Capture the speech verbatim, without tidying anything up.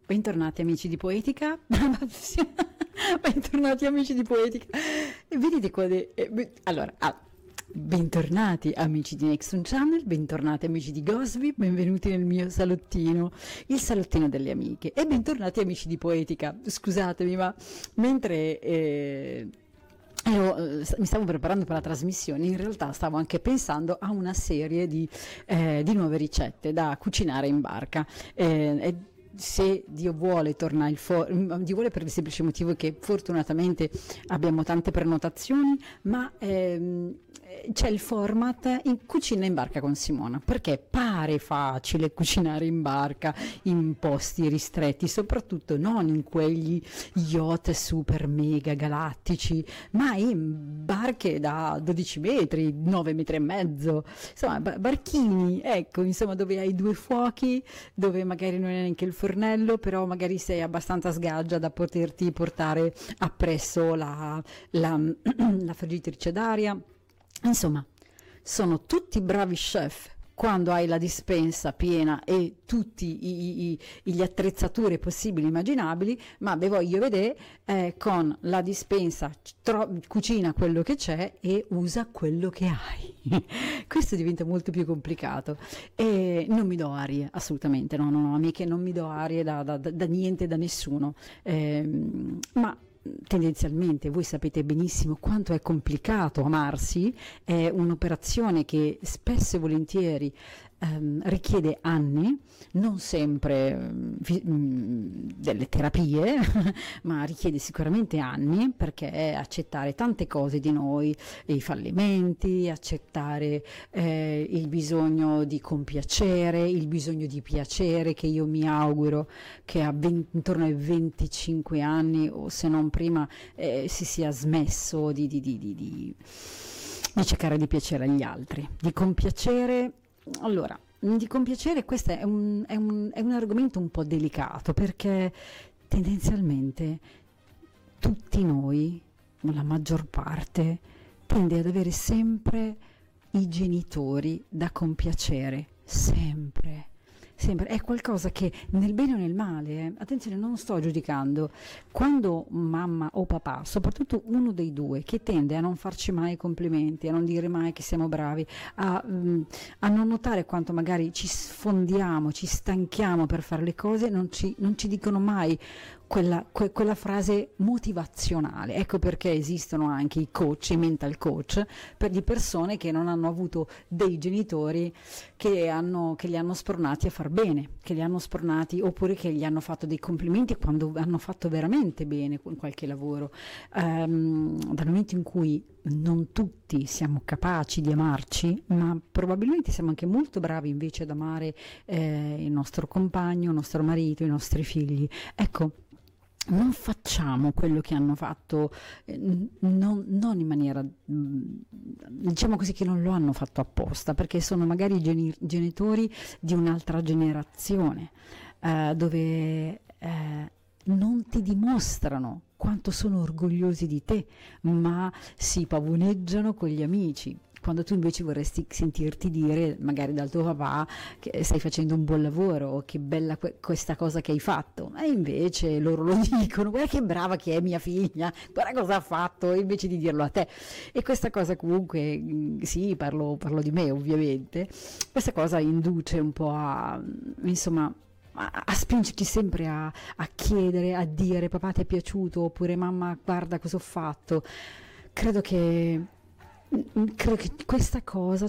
Bentornati amici di Poetica, bentornati amici di Poetica, e vedete qua, de... eh, be- allora, ah, bentornati amici di Nexon Channel, bentornati amici di Gosby, benvenuti nel mio salottino, il salottino delle amiche, e bentornati amici di Poetica. Scusatemi, ma mentre... Eh... Ero, eh, mi stavo preparando per la trasmissione, in realtà stavo anche pensando a una serie di, eh, di nuove ricette da cucinare in barca. Eh, e se Dio vuole torna il for- Dio vuole, per il semplice motivo che fortunatamente abbiamo tante prenotazioni, ma ehm, c'è il format in Cucina in barca con Simona, perché pare facile cucinare in barca in posti ristretti, soprattutto non in quegli yacht super mega galattici, ma in barche da dodici metri, nove metri e mezzo, insomma barchini, ecco, insomma, dove hai due fuochi, dove magari non è neanche il fornello, però magari sei abbastanza sgaggia da poterti portare appresso la, la, la friggitrice d'aria. Insomma, sono tutti bravi chef quando hai la dispensa piena e tutti i, i, i, gli attrezzature possibili e immaginabili, ma vi voglio vedere eh, con la dispensa, tro- cucina quello che c'è e usa quello che hai. Questo diventa molto più complicato e non mi do arie, assolutamente, no, no, no, amiche, non mi do arie da, da, da niente, da nessuno, eh, ma tendenzialmente voi sapete benissimo quanto è complicato amarsi, è un'operazione che spesso e volentieri ehm, richiede anni, non sempre ehm, fi- mh, delle terapie, ma richiede sicuramente anni, perché è accettare tante cose di noi, i fallimenti, accettare eh, il bisogno di compiacere, il bisogno di piacere, che io mi auguro che a venti, intorno ai venticinque anni o se non prima eh, si sia smesso di, di, di, di, di, di cercare di piacere agli altri, di compiacere. Allora, di compiacere questo è un, è, un, è un argomento un po' delicato, perché tendenzialmente tutti noi, la maggior parte, tende ad avere sempre i genitori da compiacere, sempre. Sempre, è qualcosa che nel bene o nel male, eh, attenzione, non sto giudicando, quando mamma o papà, soprattutto uno dei due, che tende a non farci mai complimenti, a non dire mai che siamo bravi, a, mm, a non notare quanto magari ci sfondiamo, ci stanchiamo per fare le cose, non ci, non ci dicono mai quella, que, quella frase motivazionale. Ecco perché esistono anche i coach, i mental coach, per di persone che non hanno avuto dei genitori che, hanno, che li hanno spronati a far bene, che li hanno spronati, oppure che gli hanno fatto dei complimenti quando hanno fatto veramente bene in qualche lavoro. Um, dal momento in cui non tutti siamo capaci di amarci, ma probabilmente siamo anche molto bravi invece ad amare eh, il nostro compagno, il nostro marito, i nostri figli. Ecco, non facciamo quello che hanno fatto, eh, non, non in maniera, diciamo così, che non lo hanno fatto apposta, perché sono magari i geni- genitori di un'altra generazione, eh, dove eh, non ti dimostrano quanto sono orgogliosi di te, ma si pavoneggiano con gli amici, quando tu invece vorresti sentirti dire magari dal tuo papà che stai facendo un buon lavoro, o che bella que- questa cosa che hai fatto, e invece loro lo dicono, guarda che brava che è mia figlia, guarda cosa ha fatto, invece di dirlo a te. E questa cosa comunque, sì, parlo, parlo di me ovviamente, questa cosa induce un po' a, insomma, a, a spingerti sempre a, a chiedere, a dire papà ti è piaciuto, oppure mamma guarda cosa ho fatto. Credo che Credo che questa cosa